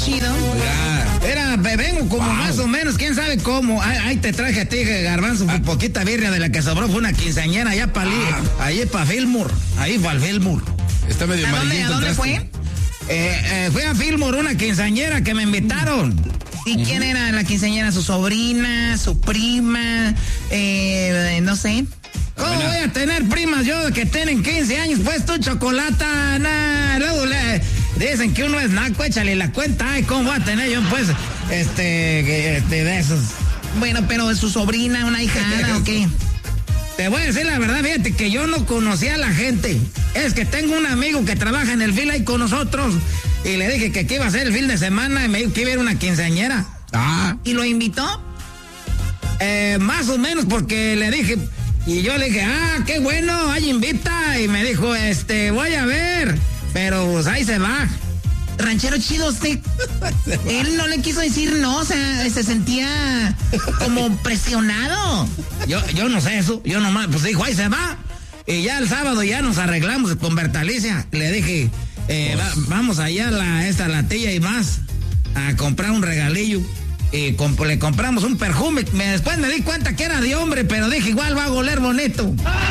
chido. Era, vengo como más o menos, quién sabe cómo. Ahí te traje a ti, Garbanzo, poquita birria de la que sobró. Fue una quinceañera allá para ahí para Fillmore. Ahí para el Fillmore. Está medio amarillento. ¿A dónde fue? Fui a Fillmore, una quinceañera que me invitaron. ¿Y quién era la quinceañera? ¿Su sobrina? ¿Su prima? No sé. ¿Cómo voy a tener primas yo que tienen 15 años? Pues tu chocolata, luego dicen que uno es naco, échale la cuenta. Ay, ¿cómo voy a tener yo, pues, de esos? Bueno, pero ¿es su sobrina, una hijada o qué? Te voy a decir la verdad, fíjate que yo no conocía a la gente. Es que tengo un amigo que trabaja en el fil ahí con nosotros. Y le dije que iba a ser el fin de semana y me dijo que iba a ir una quinceañera. ¿Y lo invitó? Más o menos, porque le dije... Y yo le dije, qué bueno, ahí invita. Y me dijo, voy a ver. Pero pues ahí se va. Ranchero chido, usted. Él no le quiso decir no, o sea, se sentía como presionado. Yo no sé eso. Yo nomás, pues dijo, ahí se va. Y ya el sábado ya nos arreglamos con Bertalicia. Le dije, vamos allá a la tía y más a comprar un regalillo. Y le compramos un perfume. Después me di cuenta que era de hombre, pero dije, igual va a oler bonito.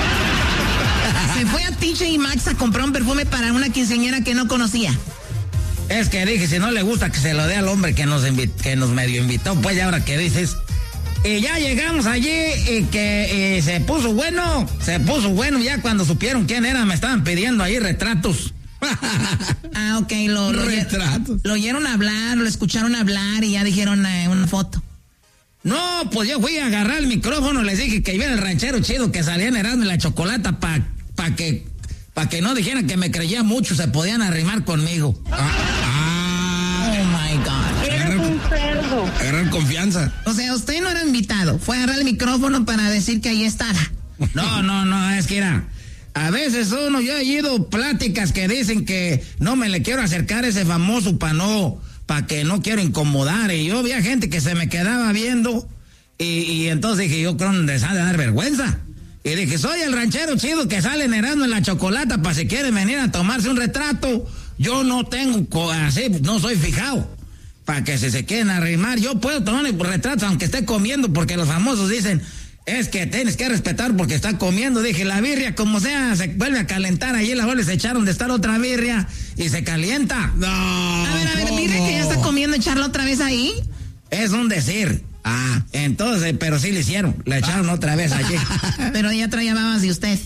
Se fue a TJ Maxx a comprar un perfume para una quinceañera que no conocía. Es que dije, si no le gusta que se lo dé al hombre que nos medio invitó, pues ya ahora que dices. Y ya llegamos allí y que se puso bueno, ya cuando supieron quién era, me estaban pidiendo ahí retratos. Ok, lo oyeron hablar, lo escucharon hablar y ya dijeron una foto. No, pues yo fui a agarrar el micrófono, les dije que iba el ranchero chido que salía en Erasmo y la Chocolata para que no dijeran que me creía mucho, se podían arrimar conmigo. Oh my God. Eres un cerdo. Agarrar confianza. O sea, usted no era invitado, fue a agarrar el micrófono para decir que ahí estaba. No, es que era... A veces yo he oído pláticas que dicen que no me le quiero acercar a ese famoso para que no quiero incomodar. Y yo había gente que se me quedaba viendo y entonces dije, yo creo que les ha de dar vergüenza. Y dije, soy el ranchero chido que sale en Erasmo en la Chocolata para si quieren venir a tomarse un retrato. Yo no tengo así, no soy fijado. Para que si se quieren arrimar, yo puedo tomar retratos aunque esté comiendo, porque los famosos dicen... Es que tienes que respetar porque está comiendo. Dije, la birria, como sea, se vuelve a calentar. Allí la vuelves a echar donde está la otra birria y se calienta. No. A ver, birria que ya está comiendo, echarla otra vez ahí. Es un decir. Entonces, pero sí le hicieron. La echaron otra vez allí. Pero ya traía babas de usted.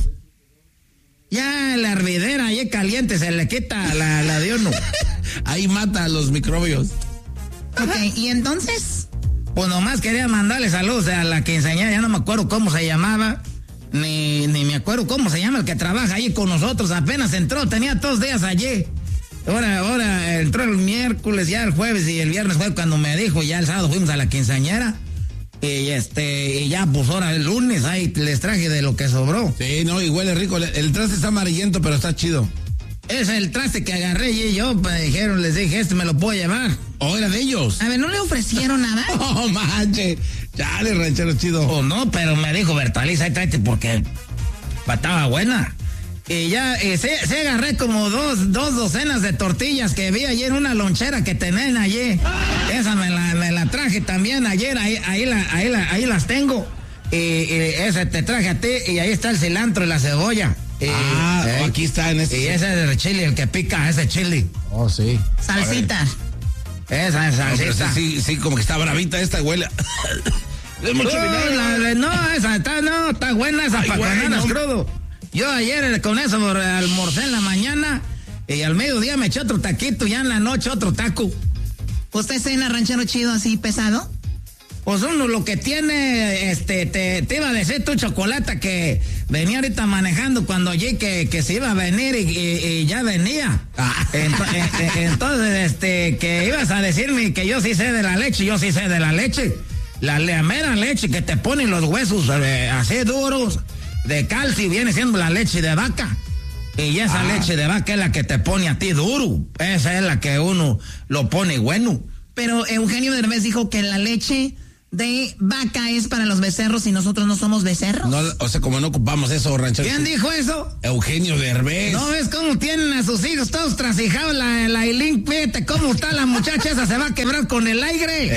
Ya la hervidera allí caliente se le quita la de uno. Ahí mata a los microbios. Ok, ¿y entonces? Pues nomás quería mandarle saludos a la quinceañera, ya no me acuerdo cómo se llamaba, ni me acuerdo cómo se llama el que trabaja ahí con nosotros, apenas entró, tenía 2 días allí. Ahora entró el miércoles, ya el jueves y el viernes fue cuando me dijo, ya el sábado fuimos a la quinceañera. Y ya pues ahora el lunes ahí les traje de lo que sobró. Sí, no, y huele rico, el traste está amarillento, pero está chido. Es el traste que agarré y yo me dijeron, les dije, me lo puedo llevar. ¿O era de ellos? A ver, ¿no le ofrecieron nada? Oh, manche. Chale, ranchero chido. Oh, no, pero me dijo Bertaliza, ahí tráete porque estaba buena. Y ya se agarré como dos docenas de tortillas que vi ayer en una lonchera que tenían ayer. Esa me la traje también ayer, ahí las tengo. Y ese te traje a ti y ahí está el cilantro y la cebolla. Aquí está en este. Y ese es el chile, el que pica, ese chile. Oh, sí. Salsita. Esa es salsita. No, sí, como que está bravita esta, huele. Es mucho vinagre. Esa está buena esa para bananas crudo. Yo ayer con eso almorcé en la mañana y al mediodía me eché otro taquito, ya en la noche otro taco. ¿Usted cena ranchero chido así pesado? Pues uno lo que tiene, te iba a decir tu Chocolata que venía ahorita manejando cuando oí que se iba a venir y ya venía. Entonces, que ibas a decirme que yo sí sé de la leche, yo sí sé de la leche. La mera leche que te ponen los huesos así duros de calcio viene siendo la leche de vaca. Y esa leche de vaca es la que te pone a ti duro. Esa es la que uno lo pone bueno. Pero Eugenio Derbez dijo que la leche de vaca es para los becerros y nosotros no somos becerros? No, o sea, como no ocupamos eso, ranchero. ¿Quién dijo eso? Eugenio Derbez. ¿No ves cómo tienen a sus hijos todos trasijados la Ailín? Fíjate cómo está la muchacha esa, se va a quebrar con el aire.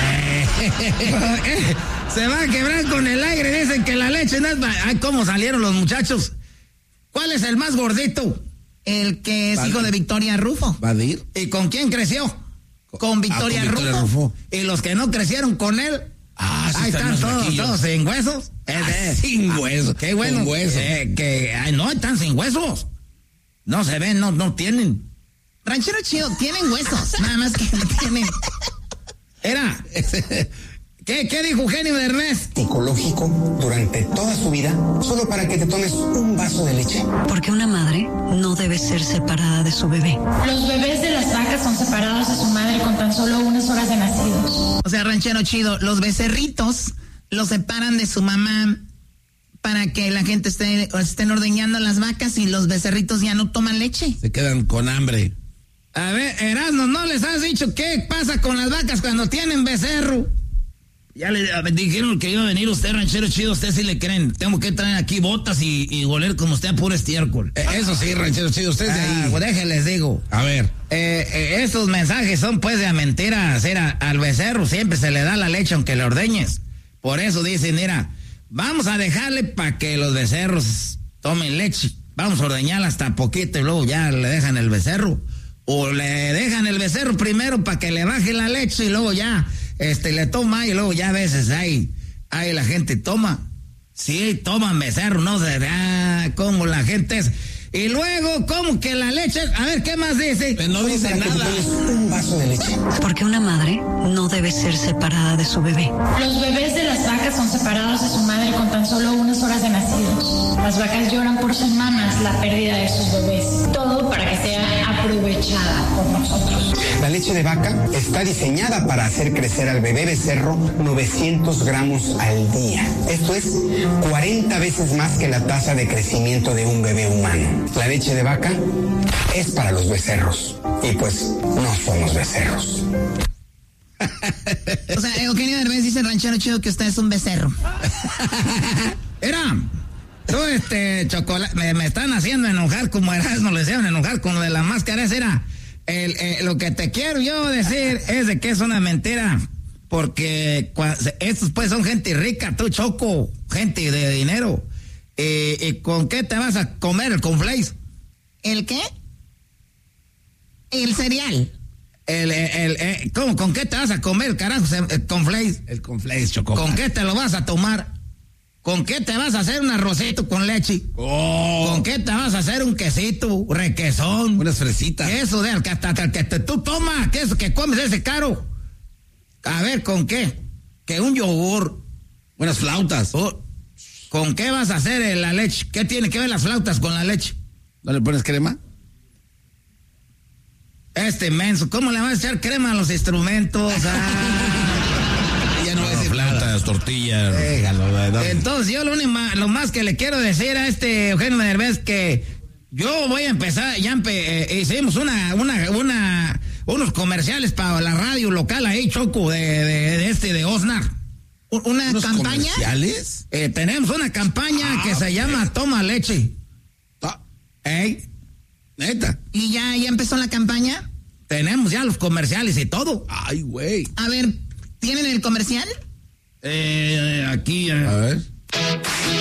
Se va a quebrar con el aire, dicen que la leche no es... Ay, ¿cómo salieron los muchachos? ¿Cuál es el más gordito? El que es hijo de Victoria Rufo. ¿Vadir? ¿Y con quién creció? Con Victoria Rufo. Y los que no crecieron con él, sí, ahí están todos sin huesos. Sin huesos. Qué bueno. Con huesos. No, están sin huesos. No se ven, no tienen. Ranchero chido, tienen huesos, nada más que no tienen. ¿Qué dijo Eugenio Derbez? Ecológico durante toda su vida, solo para que te tomes un vaso de leche. Porque una madre no debe ser separada de su bebé. Los bebés de las vacas son separados de su madre con tan solo unas horas de nacidos. O sea, ranchero chido, los becerritos los separan de su mamá para que la gente estén ordeñando las vacas y los becerritos ya no toman leche. Se quedan con hambre. A ver, Erasmo, ¿no les has dicho qué pasa con las vacas cuando tienen becerro? Ya le dijeron que iba a venir usted, ranchero chido, usted sí le creen. Tengo que traer aquí botas y goler como usted a puro estiércol. Eso sí, ranchero chido, usted es de ahí. Pues déjenles digo. A ver. Estos mensajes son pues de mentiras. Al becerro siempre se le da la leche aunque le ordeñes. Por eso dicen, mira, vamos a dejarle para que los becerros tomen leche. Vamos a ordeñarla hasta poquito y luego ya le dejan el becerro. O le dejan el becerro primero para que le baje la leche y luego ya le toma y luego ya a veces ahí la gente toma. Sí, toman becerro, no sé, como la gente es. Y luego, como que la leche, a ver, ¿qué más dice? No dice nada. Un vaso de leche. Porque una madre no debe ser separada de su bebé. Los bebés de las vacas son separados de su madre con tan solo unas horas de nacidos. Las vacas lloran por semanas la pérdida de sus bebés. Todo para que sea aprovechada por nosotros. La leche de vaca está diseñada para hacer crecer al bebé becerro 900 gramos al día. Esto es 40 veces más que la tasa de crecimiento de un bebé humano. La leche de vaca es para los becerros. Y pues no somos becerros. O sea, Eugenio Derbez dice, ranchero chido, que usted es un becerro. Tú, chocolate, me están haciendo enojar como Erasmo le hicieron enojar con lo de la máscara. Lo que te quiero yo decir es de que es una mentira. Porque estos pues son gente rica, tú, Choco, gente de dinero. ¿Y con qué te vas a comer el cornflakes? ¿El qué? El cereal. ¿Cómo? ¿Con qué te vas a comer, carajo, el cornflakes? El cornflakes, Choco. ¿Con qué te lo vas a tomar? ¿Con qué te vas a hacer un arrocito con leche? ¿Con qué te vas a hacer un quesito, requesón? Unas fresitas. Eso de que tú tomas, que eso que comes ese caro. A ver, ¿con qué? Que un yogur. Unas flautas. ¿Con qué vas a hacer la leche? ¿Qué tiene que ver las flautas con la leche? ¿No le pones crema? Menso, ¿cómo le vas a echar crema a los instrumentos? Ya no va a decir flautas, tortillas. Entonces, yo lo más que le quiero decir a Eugenio Derbez que yo voy a empezar, hicimos unos comerciales para la radio local ahí, Choco, de Osnar. ¿Una campaña? ¿Comerciales? Tenemos una campaña que se llama Toma Leche. ¿Neta? ¿Y ya empezó la campaña? Tenemos ya los comerciales y todo. Ay, güey. A ver, ¿tienen el comercial? Aquí. A ver.